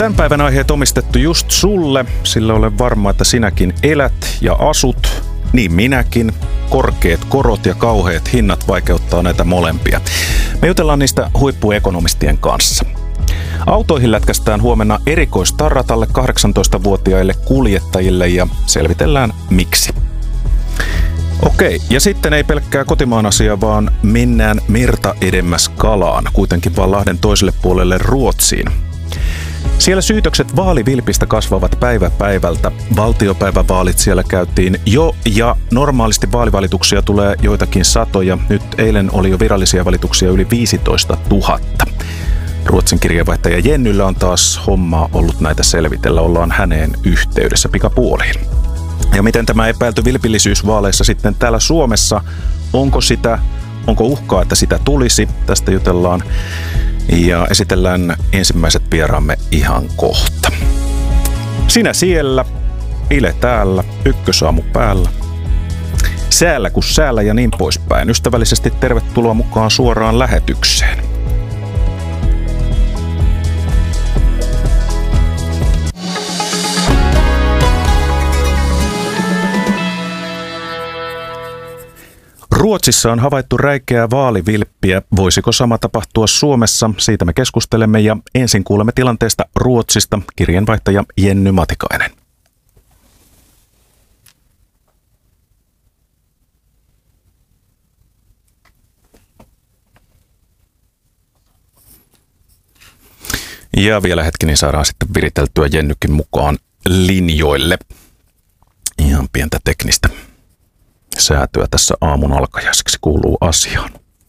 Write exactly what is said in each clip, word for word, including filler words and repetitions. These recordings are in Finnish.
Tämän päivän aiheet omistettu just sulle, sillä olen varma, että sinäkin elät ja asut, niin minäkin. Korkeat korot ja kauheat hinnat vaikeuttaa näitä molempia. Me jutellaan niistä huippuekonomistien kanssa. Autoihin lätkästään huomenna erikoistarrat alle kahdeksantoistavuotiaille kuljettajille ja selvitellään miksi. Okei, ja sitten ei pelkkää kotimaan asia, vaan mennään merta edemmäs kalaan, kuitenkin vaan Lahden toiselle puolelle Ruotsiin. Siellä syytökset vaalivilpistä kasvavat päivä päivältä. Valtiopäivävaalit siellä käytiin jo ja normaalisti vaalivalituksia tulee joitakin satoja. Nyt eilen oli jo virallisia valituksia yli viisitoista tuhatta. Ruotsin kirjeenvaihtaja Jennyllä on taas hommaa ollut näitä selvitellä. Ollaan häneen yhteydessä pikapuoliin. Ja miten tämä epäilty vilpillisyys vaaleissa sitten täällä Suomessa? Onko sitä, onko uhkaa, että sitä tulisi? Tästä jutellaan. Ja esitellään ensimmäiset vieraamme ihan kohta. Sinä siellä, Ile täällä, ykkösaamu päällä. Säällä kun säällä ja niin poispäin. Ystävällisesti tervetuloa mukaan suoraan lähetykseen. Ruotsissa on havaittu räikeää vaalivilppiä. Voisiko sama tapahtua Suomessa? Siitä me keskustelemme ja ensin kuulemme tilanteesta Ruotsista kirjeenvaihtaja Jenny Matikainen. Ja vielä hetki, niin saadaan sitten viriteltyä Jennykin mukaan linjoille. Ihan pientä teknistä säätöä tässä aamun alkajaiseksi kuuluu asiaan.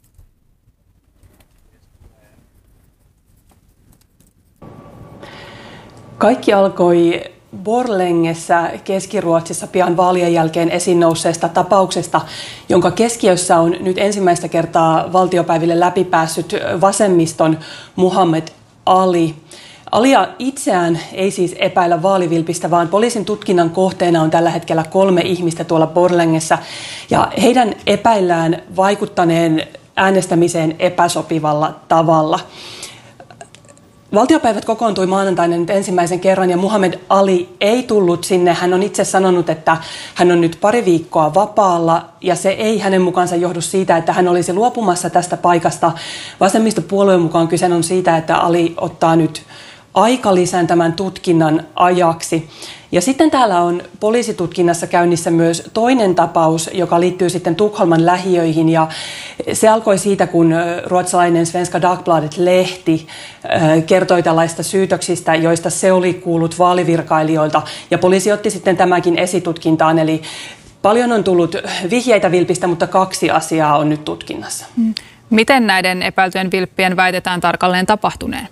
Kaikki alkoi Borlängessä Keski-Ruotsissa pian vaalien jälkeen esiin nousseesta tapauksesta, jonka keskiössä on nyt ensimmäistä kertaa valtiopäiville läpipäässyt vasemmiston Muhammed Ali. Alia itseään ei siis epäillä vaalivilpistä, vaan poliisin tutkinnan kohteena on tällä hetkellä kolme ihmistä tuolla Borlängessä. Ja heidän epäillään vaikuttaneen äänestämiseen epäsopivalla tavalla. Valtiopäivät kokoontui maanantaina nyt ensimmäisen kerran ja Muhammed Ali ei tullut sinne. Hän on itse sanonut, että hän on nyt pari viikkoa vapaalla ja se ei hänen mukaansa johdu siitä, että hän olisi luopumassa tästä paikasta. Vasemmistopuolueen mukaan kyse on siitä, että Ali ottaa nyt aikalisän tämän tutkinnan ajaksi. Ja sitten täällä on poliisitutkinnassa käynnissä myös toinen tapaus, joka liittyy sitten Tukholman lähiöihin. Ja se alkoi siitä, kun ruotsalainen Svenska Dagbladet-lehti kertoi tällaista syytöksistä, joista se oli kuullut vaalivirkailijoilta. Ja poliisi otti sitten tämäkin esitutkintaan. Eli paljon on tullut vihjeitä vilpistä, mutta kaksi asiaa on nyt tutkinnassa. Miten näiden epäiltyjen vilppien väitetään tarkalleen tapahtuneen?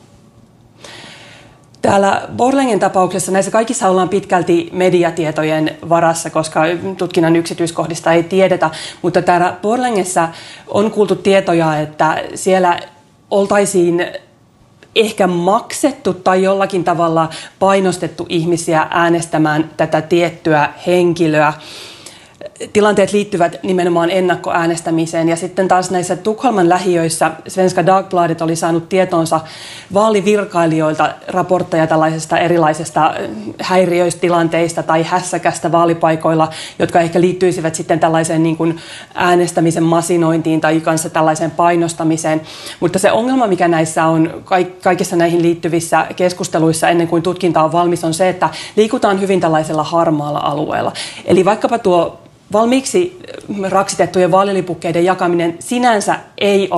Täällä Borlängen tapauksessa näissä kaikissa ollaan pitkälti mediatietojen varassa, koska tutkinnan yksityiskohdista ei tiedetä. Mutta täällä Borlängessä on kuultu tietoja, että siellä oltaisiin ehkä maksettu tai jollakin tavalla painostettu ihmisiä äänestämään tätä tiettyä henkilöä. Tilanteet liittyvät nimenomaan ennakkoäänestämiseen ja sitten taas näissä Tukholman lähiöissä Svenska Dagbladet oli saanut tietoonsa vaalivirkailijoilta raportteja tällaisesta erilaisesta häiriöistilanteista tai hässäkästä vaalipaikoilla, jotka ehkä liittyisivät sitten tällaiseen niin kuin äänestämisen masinointiin tai kanssa tällaiseen painostamiseen. Mutta se ongelma, mikä näissä on kaikissa näihin liittyvissä keskusteluissa ennen kuin tutkinta on valmis, on se, että liikutaan hyvin tällaisella harmaalla alueella. Eli vaikkapa tuo valmiiksi raksitettujen vaalilipukkeiden jakaminen sinänsä ei ole